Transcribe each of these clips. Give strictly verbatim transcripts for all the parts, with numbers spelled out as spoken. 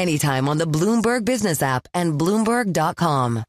anytime on the Bloomberg Business app and Bloomberg dot com.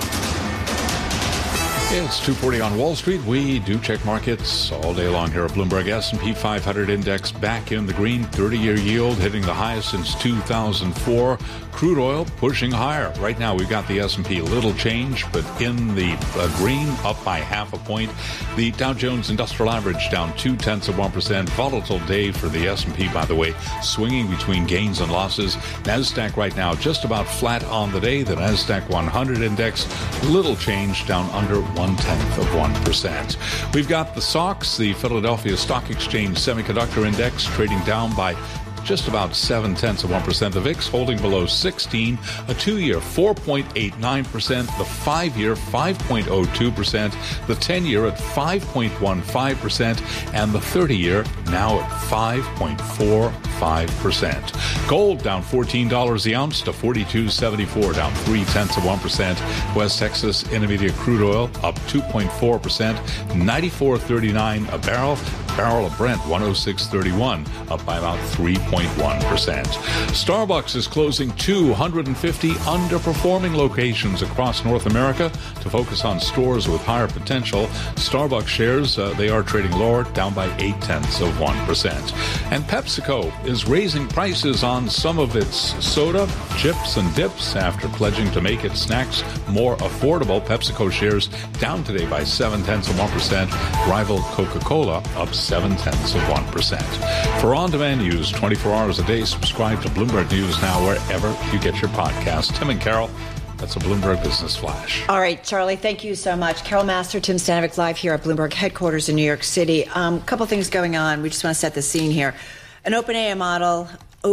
It's two forty on Wall Street. We do check markets all day long here at Bloomberg. S and P five hundred index back in the green. thirty-year yield hitting the highest since two thousand four. Crude oil pushing higher. Right now we've got the S and P a little change, but in the uh, green, up by half a point. The Dow Jones Industrial Average down two-tenths of one percent. Volatile day for the S and P, by the way, swinging between gains and losses. NASDAQ right now just about flat on the day. The NASDAQ one hundred index, little change, down under one-tenth of one percent. We've got the S O X, the Philadelphia Stock Exchange Semiconductor Index, trading down by just about seven-tenths of one percent. The V I X holding below sixteen, a two-year four point eight nine percent, the five-year five point oh two percent, the ten-year at five point one five percent, and the thirty-year now at five point four five percent. Gold down fourteen dollars the ounce to forty-two seventy-four, down three-tenths of one percent. West Texas Intermediate crude oil up two point four percent, ninety-four thirty-nine a barrel. Barrel of Brent one oh six thirty-one, up by about three point one percent. Starbucks is closing two hundred fifty underperforming locations across North America to focus on stores with higher potential. Starbucks shares, uh, they are trading lower, down by eight-tenths of one percent. And PepsiCo is raising prices on some of its soda, chips, and dips after pledging to make its snacks more affordable. PepsiCo shares down today by seven-tenths of one percent. Rival Coca-Cola up seven-tenths of one percent. For on-demand news twenty-four hours a day, subscribe to Bloomberg News now wherever you get your podcasts. Tim and Carol, that's a Bloomberg Business Flash. All right, Charlie, thank you so much. Carol Master, Tim Stanovic, live here at Bloomberg headquarters in New York City. A um, couple things going on. We just want to set the scene here. An OpenAI model,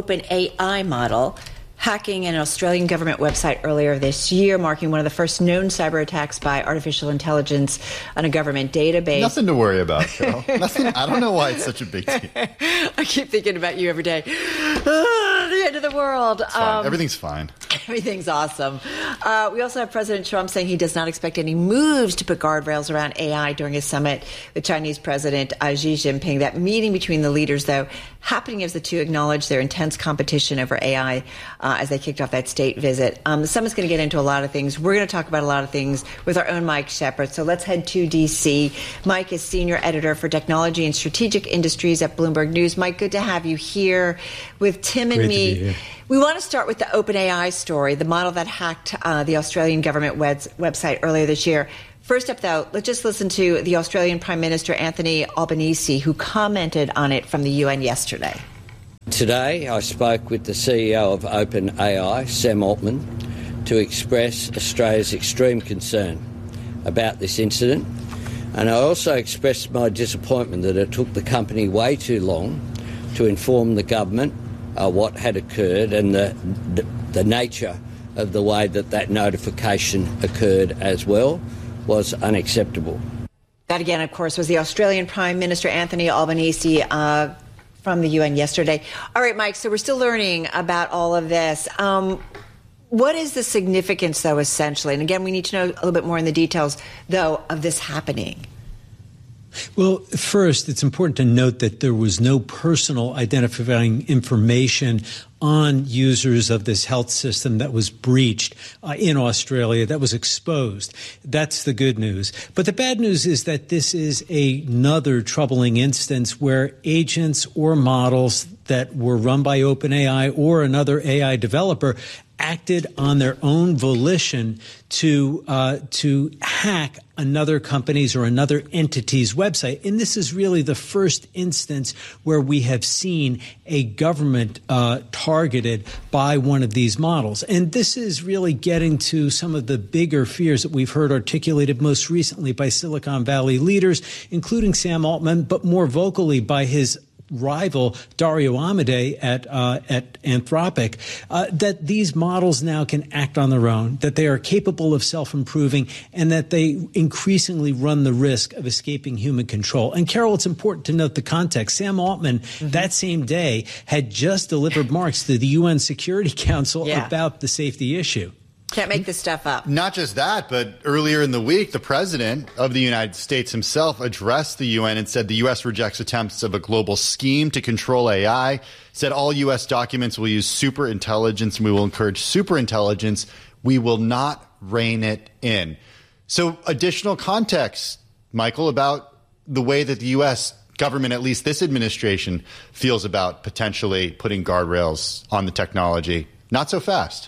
OpenAI model, hacking an Australian government website earlier this year, marking one of the first known cyber attacks by artificial intelligence on a government database. Nothing to worry about, Carol. Nothing. I don't know why it's such a big deal. I keep thinking about you every day. Ah, the end of the world. It's fine. Um, Everything's fine. Everything's awesome. Uh, we also have President Trump saying he does not expect any moves to put guardrails around A I during his summit with Chinese President uh, Xi Jinping. That meeting between the leaders, though, happening as the two acknowledge their intense competition over A I uh, as they kicked off that state visit. Um, the summit's going to get into a lot of things. We're going to talk about a lot of things with our own Mike Shepard. So let's head to D C. Mike is senior editor for technology and strategic industries at Bloomberg News. Mike, good to have you here with Tim and Great me. To be here. We want to start with the OpenAI story, the model that hacked uh, the Australian government webs- website earlier this year. First up, though, let's just listen to the Australian Prime Minister, Anthony Albanese, who commented on it from the U N yesterday. Today, I spoke with the C E O of OpenAI, Sam Altman, to express Australia's extreme concern about this incident. And I also expressed my disappointment that it took the company way too long to inform the government uh, what had occurred and the, the, the nature of the way that that notification occurred as well was unacceptable. That, again, of course, was the Australian Prime Minister, Anthony Albanese, uh, from the U N yesterday. All right, Mike, so we're still learning about all of this. Um, what is the significance, though, essentially? And again, we need to know a little bit more in the details, though, of this happening. Well, first, it's important to note that there was no personal identifying information on users of this health system that was breached uh, in Australia, that was exposed. That's the good news. But the bad news is that this is another troubling instance where agents or models that were run by OpenAI or another A I developer acted on their own volition to uh, to hack another company's or another entity's website. And this is really the first instance where we have seen a government uh, targeted by one of these models. And this is really getting to some of the bigger fears that we've heard articulated most recently by Silicon Valley leaders, including Sam Altman, but more vocally by his rival Dario Amodei at uh, at Anthropic, uh, that these models now can act on their own, that they are capable of self-improving, and that they increasingly run the risk of escaping human control. And Carol, it's important to note the context. Sam Altman, mm-hmm. that same day, had just delivered marks to the U N Security Council yeah. about the safety issue. Can't make this stuff up. Not just that, but earlier in the week, the president of the United States himself addressed the U N and said the U S rejects attempts of a global scheme to control A I, said all U S documents will use super intelligence and we will encourage super intelligence. We will not rein it in. So additional context, Michael, about the way that the U S government, at least this administration, feels about potentially putting guardrails on the technology. Not so fast.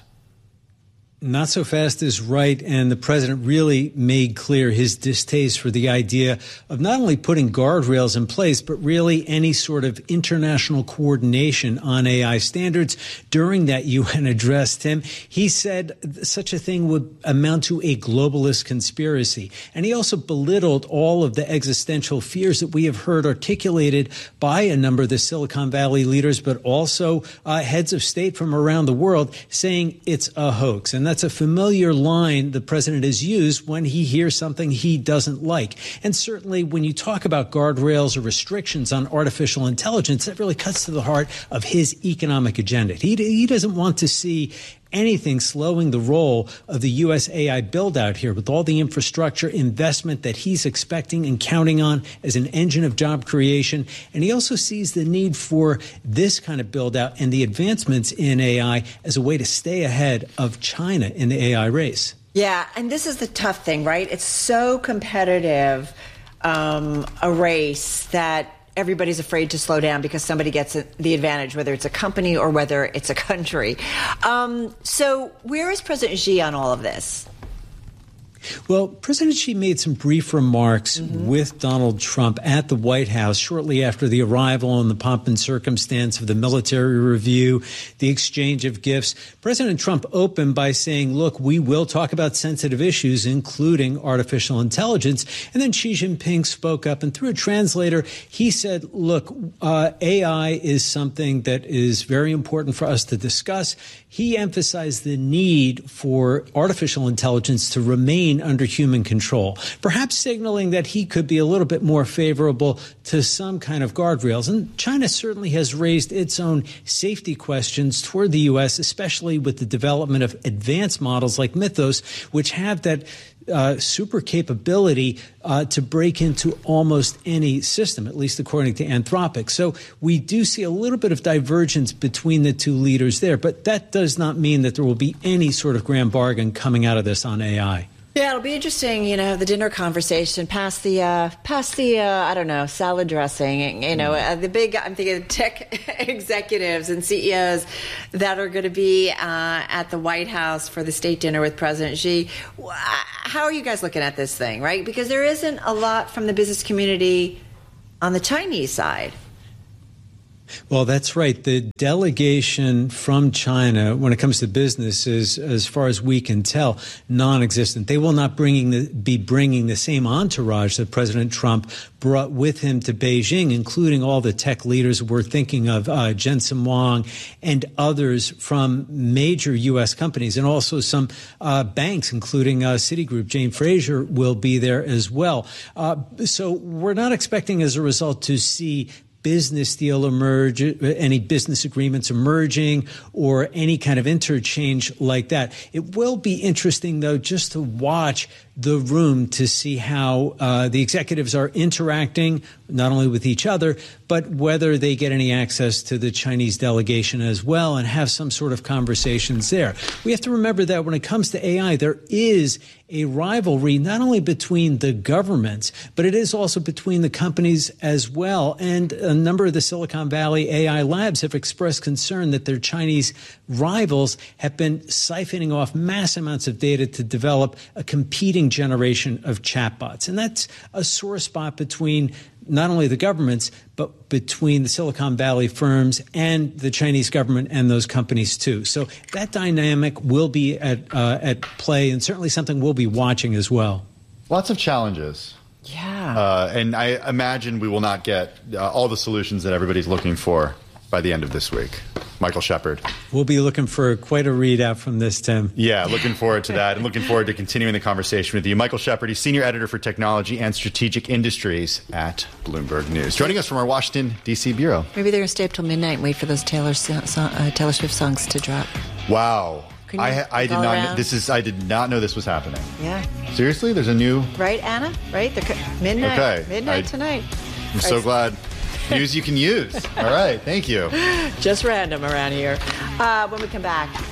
Not so fast is right, and the president really made clear his distaste for the idea of not only putting guardrails in place, but really any sort of international coordination on A I standards. During that U N address, Tim, he said such a thing would amount to a globalist conspiracy. And he also belittled all of the existential fears that we have heard articulated by a number of the Silicon Valley leaders, but also uh, heads of state from around the world, saying it's a hoax. And that's a familiar line the president has used when he hears something he doesn't like. And certainly when you talk about guardrails or restrictions on artificial intelligence, that really cuts to the heart of his economic agenda. He, he doesn't want to see anything slowing the role of the U S A I build out here with all the infrastructure investment that he's expecting and counting on as an engine of job creation. And he also sees the need for this kind of build out and the advancements in A I as a way to stay ahead of China in the A I race. Yeah, and this is the tough thing, right? It's so competitive, um, a race that everybody's afraid to slow down because somebody gets the advantage, whether it's a company or whether it's a country. Um, so where is President Xi on all of this? Well, President Xi made some brief remarks mm-hmm. with Donald Trump at the White House shortly after the arrival and the pomp and circumstance of the military review, the exchange of gifts. President Trump opened by saying, look, we will talk about sensitive issues, including artificial intelligence. And then Xi Jinping spoke up, and through a translator, he said, look, uh, A I is something that is very important for us to discuss. He emphasized the need for artificial intelligence to remain under human control, perhaps signaling that he could be a little bit more favorable to some kind of guardrails. And China certainly has raised its own safety questions toward the U S, especially with the development of advanced models like Mythos, which have that Uh, super capability uh, to break into almost any system, at least according to Anthropic. So we do see a little bit of divergence between the two leaders there, but that does not mean that there will be any sort of grand bargain coming out of this on A I. Yeah, it'll be interesting, you know, the dinner conversation past the, uh, past the, uh, I don't know, salad dressing, you know, uh, the big, I'm thinking of tech executives and C E Os that are going to be uh, at the White House for the state dinner with President Xi. How are you guys looking at this thing, right? Because there isn't a lot from the business community on the Chinese side. Well, that's right. The delegation from China, when it comes to business, is, as far as we can tell, non-existent. They will not bringing the, be bringing the same entourage that President Trump brought with him to Beijing, including all the tech leaders we're thinking of, uh, Jensen Huang and others from major U S companies, and also some uh, banks, including uh, Citigroup. Jane Fraser will be there as well. Uh, so we're not expecting, as a result, to see business deal emerge, any business agreements emerging, or any kind of interchange like that. It will be interesting, though, just to watch the room to see how uh, the executives are interacting, not only with each other, but whether they get any access to the Chinese delegation as well and have some sort of conversations there. We have to remember that when it comes to A I, there is a rivalry not only between the governments, but it is also between the companies as well. And a number of the Silicon Valley A I labs have expressed concern that their Chinese rivals have been siphoning off mass amounts of data to develop a competing generation of chatbots. And that's a sore spot between not only the governments, but between the Silicon Valley firms and the Chinese government and those companies, too. So that dynamic will be at, uh, at play, and certainly something we'll be watching as well. Lots of challenges. Yeah. Uh, and I imagine we will not get uh, all the solutions that everybody's looking for by the end of this week. Michael Shepard. We'll be looking for quite a readout from this, Tim. Yeah, looking forward to that, and looking forward to continuing the conversation with you. Michael Shepard, he's Senior Editor for Technology and Strategic Industries at Bloomberg News. Joining us from our Washington, D C bureau. Maybe they're going to stay up till midnight and wait for those Taylor, so- uh, Taylor Swift songs to drop. Wow. Couldn't you I, I did call not. around? This is. I did not know this was happening. Yeah. Seriously, there's a new. Right, Anna? Right? They're co- midnight. Okay. Midnight I- tonight. I'm so Right. glad. News you can use. All right. Thank you. Just random around here. Uh, when we come back,